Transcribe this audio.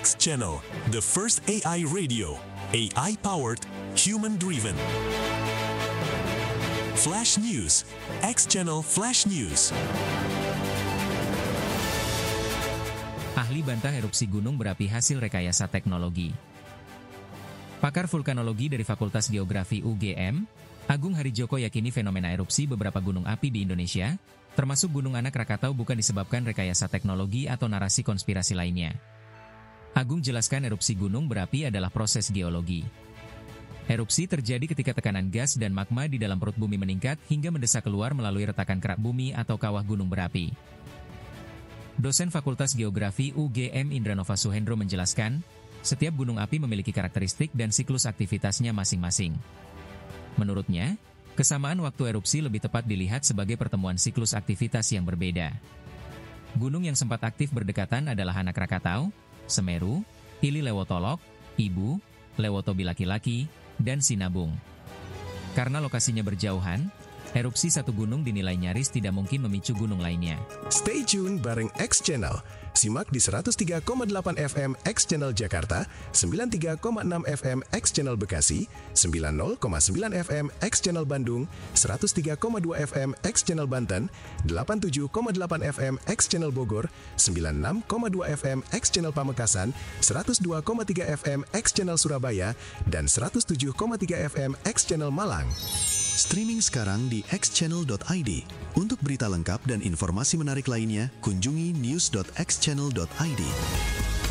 X Channel, the first AI radio, AI-powered, human-driven. Flash News, X Channel Flash News. Ahli bantah erupsi gunung berapi hasil rekayasa teknologi. Pakar vulkanologi dari Fakultas Geografi UGM, Agung Harijoko yakini fenomena erupsi beberapa gunung api di Indonesia, termasuk Gunung Anak Rakatau bukan disebabkan rekayasa teknologi atau narasi konspirasi lainnya. Agung jelaskan erupsi gunung berapi adalah proses geologi. Erupsi terjadi ketika tekanan gas dan magma di dalam perut bumi meningkat hingga mendesak keluar melalui retakan kerak bumi atau kawah gunung berapi. Dosen Fakultas Geografi UGM Indranova Suhendro menjelaskan, setiap gunung api memiliki karakteristik dan siklus aktivitasnya masing-masing. Menurutnya, kesamaan waktu erupsi lebih tepat dilihat sebagai pertemuan siklus aktivitas yang berbeda. Gunung yang sempat aktif berdekatan adalah Anak Rakatau, Semeru, Ili Lewotolok, Ibu, Lewotobi laki-laki, dan Sinabung. Karena lokasinya berjauhan, erupsi satu gunung dinilai nyaris tidak mungkin memicu gunung lainnya. Stay tune bareng X Channel. Simak di 103,8 FM X Channel Jakarta, 93,6 FM X Channel Bekasi, 90,9 FM X Channel Bandung, 103,2 FM X Channel Banten, 87,8 FM X Channel Bogor, 96,2 FM X Channel Pamekasan, 102,3 FM X Channel Surabaya, dan 107,3 FM X Channel Malang. Streaming sekarang di xchannel.id. Untuk berita lengkap dan informasi menarik lainnya, kunjungi news.xchannel.id.